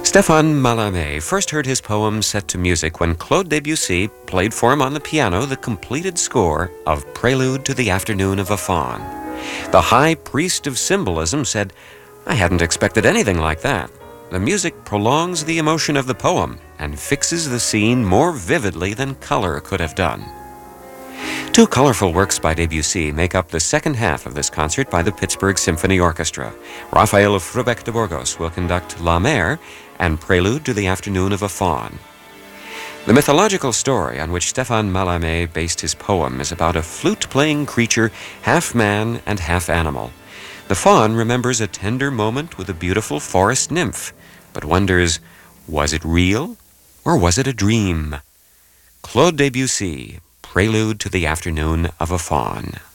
Stéphane Mallarmé first heard his poem set to music when Claude Debussy played for him on the piano the completed score of Prelude to the Afternoon of a Faun. The high priest of symbolism said, "I hadn't expected anything like that. The music prolongs the emotion of the poem and fixes the scene more vividly than color could have done." Two colorful works by Debussy make up the second half of this concert by the Pittsburgh Symphony Orchestra. Rafael Frubeck de Burgos will conduct La Mer and Prelude to the Afternoon of a Faun. The mythological story on which Stéphane Mallarmé based his poem is about a flute-playing creature, half man and half animal. The faun remembers a tender moment with a beautiful forest nymph, but wonders, was it real or was it a dream? Claude Debussy, Prelude to the Afternoon of a Faun.